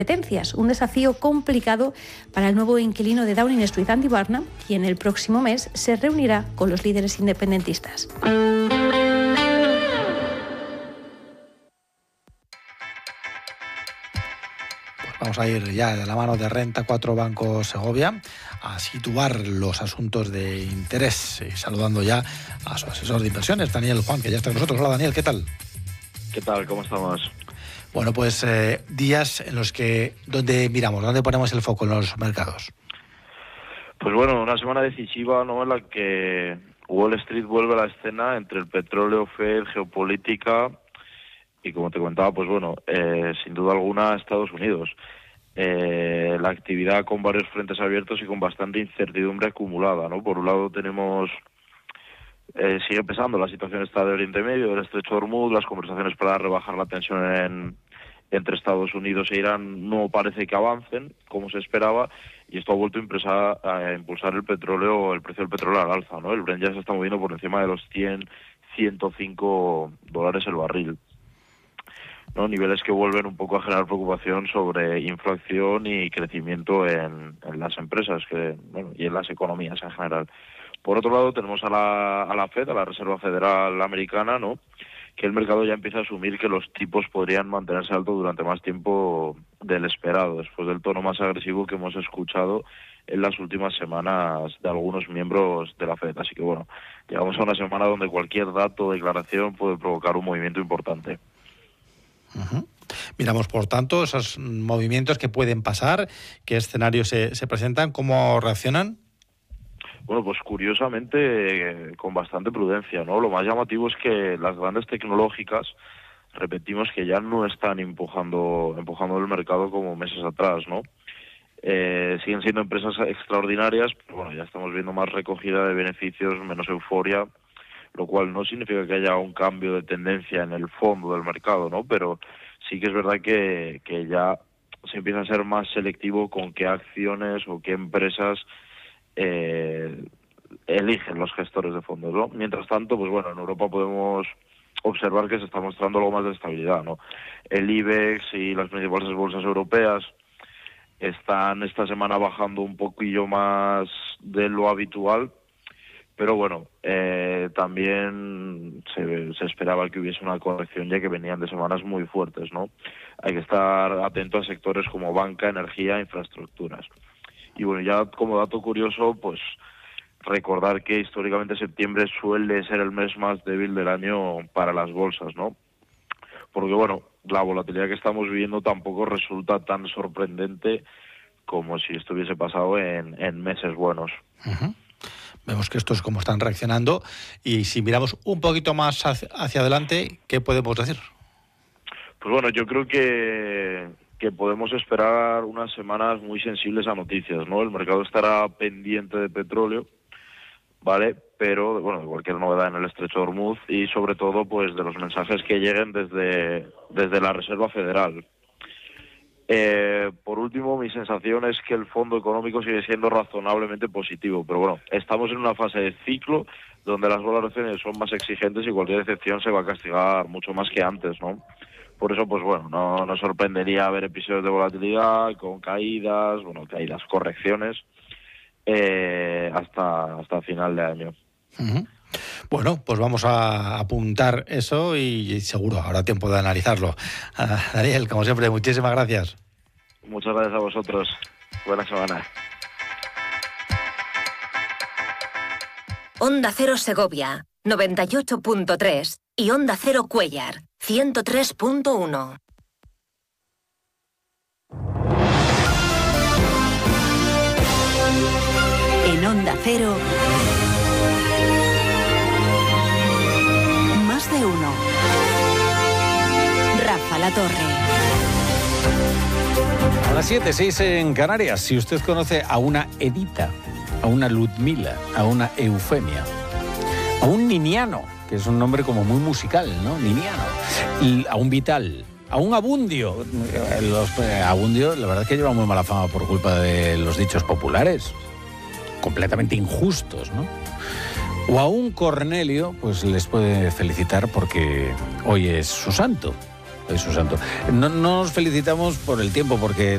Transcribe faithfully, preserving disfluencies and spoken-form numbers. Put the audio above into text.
competencias, un desafío complicado para el nuevo inquilino de Downing Street, Andy Burnham, quien el próximo mes se reunirá con los líderes independentistas. Vamos a ir ya de la mano de Renta cuatro Banco Segovia a situar los asuntos de interés, y saludando ya a su asesor de inversiones, Daniel Juan, que ya está con nosotros. Hola, Daniel, ¿qué tal? ¿Qué tal? ¿Cómo estamos? Bueno, pues eh, días en los que, ¿dónde miramos? ¿Dónde ponemos el foco en los mercados? Pues bueno, una semana decisiva, ¿no?, en la que Wall Street vuelve a la escena entre el petróleo, Fed, geopolítica y, como te comentaba, pues bueno, eh, sin duda alguna Estados Unidos. Eh, la actividad con varios frentes abiertos y con bastante incertidumbre acumulada, ¿no? Por un lado tenemos, eh, sigue pesando la situación esta de Oriente Medio, del Estrecho de Hormuz, las conversaciones para rebajar la tensión en, entre Estados Unidos e Irán no parece que avancen como se esperaba, y esto ha vuelto a, impresar, a impulsar el petróleo, el precio del petróleo al alza, ¿no? El Brent ya se está moviendo por encima de los cien, ciento cinco dólares el barril, ¿no? Niveles que vuelven un poco a generar preocupación sobre inflación y crecimiento en, en las empresas que, bueno, y en las economías en general. Por otro lado, tenemos a la, a la Fed, a la Reserva Federal Americana, ¿no?, que el mercado ya empieza a asumir que los tipos podrían mantenerse altos durante más tiempo del esperado, después del tono más agresivo que hemos escuchado en las últimas semanas de algunos miembros de la Fed. Así que bueno, llegamos a una semana donde cualquier dato o declaración puede provocar un movimiento importante. Uh-huh. Miramos, por tanto, esos movimientos que pueden pasar, qué escenarios se, se presentan, cómo reaccionan. Bueno, pues curiosamente, eh, con bastante prudencia, ¿no? Lo más llamativo es que las grandes tecnológicas, repetimos que ya no están empujando, empujando el mercado como meses atrás, ¿no? Eh, siguen siendo empresas extraordinarias, pero bueno, ya estamos viendo más recogida de beneficios, menos euforia, lo cual no significa que haya un cambio de tendencia en el fondo del mercado, ¿no? Pero sí que es verdad que, que ya se empieza a ser más selectivo con qué acciones o qué empresas eh, eligen los gestores de fondos, ¿no? Mientras tanto, pues bueno, en Europa podemos observar que se está mostrando algo más de estabilidad, ¿no? El IBEX y las principales bolsas europeas están esta semana bajando un poquillo más de lo habitual, pero bueno, eh, también se, se esperaba que hubiese una corrección ya que venían de semanas muy fuertes, ¿no? Hay que estar atento a sectores como banca, energía, infraestructuras. Y bueno, ya como dato curioso, pues recordar que históricamente septiembre suele ser el mes más débil del año para las bolsas, ¿no? Porque bueno, la volatilidad que estamos viviendo tampoco resulta tan sorprendente como si estuviese pasado en, en meses buenos. Uh-huh. Vemos que esto es cómo están reaccionando, y si miramos un poquito más hacia, hacia adelante, ¿qué podemos decir? Pues bueno, yo creo que, que podemos esperar unas semanas muy sensibles a noticias, ¿no? El mercado estará pendiente de petróleo, ¿vale? Pero, bueno, de cualquier novedad en el Estrecho de Hormuz y sobre todo, pues, de los mensajes que lleguen desde, desde la Reserva Federal. Eh, por último, mi sensación es que el fondo económico sigue siendo razonablemente positivo, pero bueno, estamos en una fase de ciclo donde las valoraciones son más exigentes y cualquier excepción se va a castigar mucho más que antes, ¿no? Por eso, pues bueno, no nos sorprendería ver episodios de volatilidad con caídas, bueno, caídas, correcciones, eh, hasta, hasta final de año. Uh-huh. Bueno, pues vamos a apuntar eso y seguro habrá tiempo de analizarlo. Uh, Daniel, como siempre, muchísimas gracias. Muchas gracias a vosotros. Buena semana. Onda Cero Segovia, noventa y ocho punto tres y Onda Cero Cuéllar, ciento tres punto uno. En Onda Cero, Más de Uno. Rafa La Torre. A las siete, seis en Canarias. Si usted conoce a una Edita, a una Ludmila, a una Eufemia, a un Niniano, que es un nombre como muy musical, ¿no? Niniano. Y a un Vital, a un Abundio. Los Abundio, la verdad es que lleva muy mala fama por culpa de los dichos populares, completamente injustos, ¿no? O a un Cornelio, pues les puede felicitar porque hoy es su santo. Es su santo. No, no nos felicitamos por el tiempo, porque